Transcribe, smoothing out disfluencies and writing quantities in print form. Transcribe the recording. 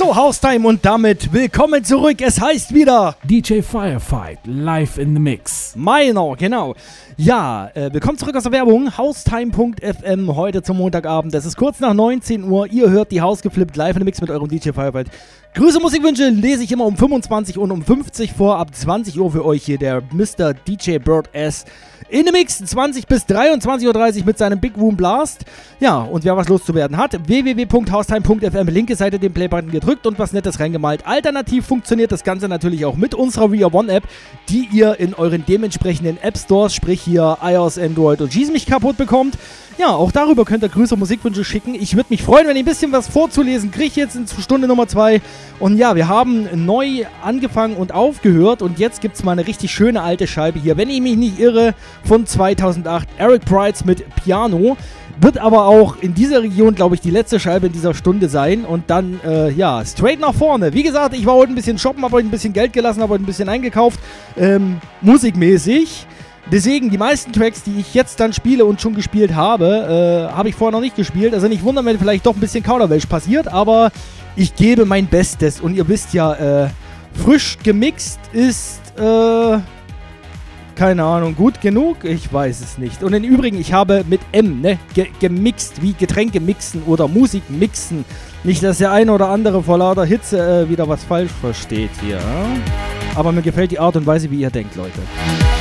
So, Haustime und damit willkommen zurück. Es heißt wieder DJ Firefight, live in the mix. Meiner, genau. Ja, willkommen zurück aus der Werbung. Haustime.fm heute zum Montagabend. Es ist kurz nach 19 Uhr. Ihr hört die Haus geflippt live in the mix mit eurem DJ Firefight. Grüße, Musikwünsche lese ich immer um 25 und um 50 vor. Ab 20 Uhr für euch hier der Mr. DJ Bird S. In the Mix 20 bis 23.30 Uhr mit seinem Big Room Blast. Ja, und wer was loszuwerden hat, www.haustime.fm, linke Seite den Playbutton gedrückt und was Nettes reingemalt. Alternativ funktioniert das Ganze natürlich auch mit unserer Rear One App, die ihr in euren dementsprechenden App Stores, sprich hier iOS, Android und Schieß mich kaputt bekommt. Ja, auch darüber könnt ihr Grüße und Musikwünsche schicken. Ich würde mich freuen, wenn ihr ein bisschen was vorzulesen kriegt jetzt in Stunde Nummer 2. Und ja, wir haben neu angefangen und aufgehört und jetzt gibt es mal eine richtig schöne alte Scheibe hier. Wenn ich mich nicht irre, von 2008, Eric Prydz mit Piano. Wird aber auch in dieser Region, glaube ich, die letzte Scheibe in dieser Stunde sein. Und dann, ja, straight nach vorne. Wie gesagt, ich war heute ein bisschen shoppen, habe heute ein bisschen Geld gelassen, habe heute ein bisschen eingekauft, musikmäßig. Deswegen, die meisten Tracks, die ich jetzt dann spiele und schon gespielt habe, habe ich vorher noch nicht gespielt. Also nicht wundern, wenn vielleicht doch ein bisschen Kauderwelsch passiert, aber ich gebe mein Bestes. Und ihr wisst ja, frisch gemixt ist, keine Ahnung, gut genug? Ich weiß es nicht. Und im Übrigen, ich habe mit M, ne, gemixt, wie Getränke mixen oder Musik mixen. Nicht, dass der eine oder andere vor lauter Hitze wieder was falsch versteht hier. Aber mir gefällt die Art und Weise, wie ihr denkt, Leute.